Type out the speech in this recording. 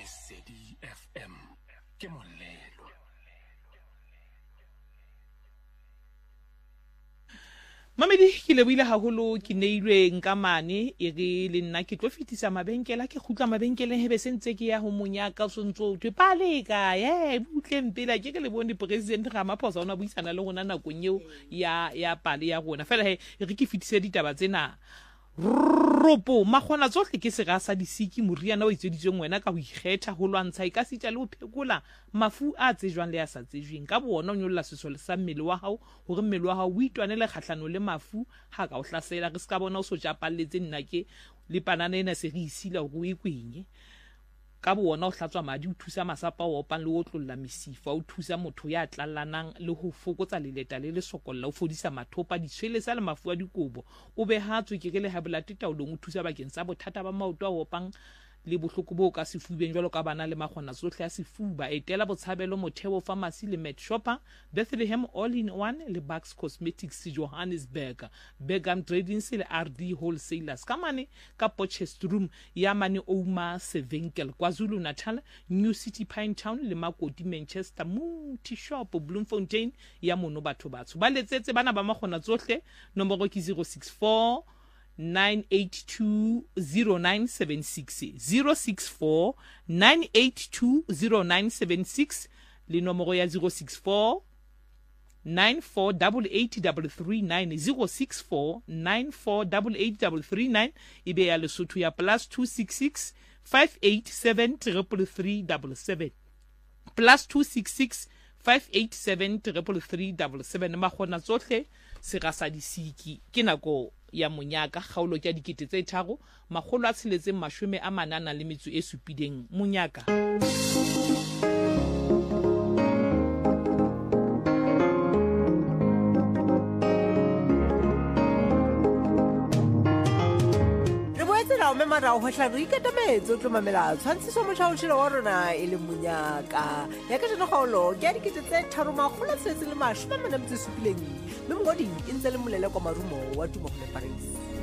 Lesedi FM ke molelo. Mamedi ke lebile haholo ke neilwe nkamane e re le nna ke tlo fitisa mabenkela ke khutla mabenkeleng hebe sentse ke ya ho Monyaka sontso twe paleka butleng pela ke le bone president Ramaphosa ona buisana le rona nakong eo ya pale ya rona fela he re ke fitise ditaba tsena ropo magona tsohle ke sega sa disiki moriana o itseditsweng wena ka ho ikgetha ho lwantsha e ka sitla le ho phekola mafu a tsejwang le a sa tsejweng ka bona o nyolla sesole sa mmele wa hao hore mmele wa hao o itwanele kgahlano le mafu ha ka o hlasela re ska bona o so japalletse nna ke le panana ena se re isila hore o ikwenye ka bona o hlatswa madi o thusa masapa o opang le o tlolla mesifa o thusa motho ya tlallanang le ho fokotsa leleta le sokolla o fodisa mathopa ditshwelesa le mafu a dikobo o behatswe ke le habela tetaolong o thusa bakeng sa bothata ba maoto a opang le bohloko bo ka sefubeng jwalo ka bana le magona tsohle a sefuba etela botshabelo motheo pharmacy le med shopper Bethlehem all in one le Bucks Cosmetics Johannesburg Begam Trading le RD Wholesalers kamane ka Potchefstroom room ya mane Ouma Sevenkel KwaZulu Natal New City Pine Town le Makoti Manchester Multi Shop Bloemfontein ya mono batho batsho ba letsetse bana ba magona tsohle nomoro ke 064 9820976 064 9820976 le nomoro ya 064 948839 064 948839 ibe ya Lesotho ya +266 5873377 +266 5873377 magona tsohle se ga sa disiki ke nako ya Monyaka kgaolo ya 3,647 Monyaka o memara o hwehla re ikatametse o tlo mamela tshwantshiso motšhaotšhelo wa rona e le Monyaka ya ka jana kgaolo ke ya 3,647 le mongodi e ntse le molele kwa marumo wa Tumahole Paris.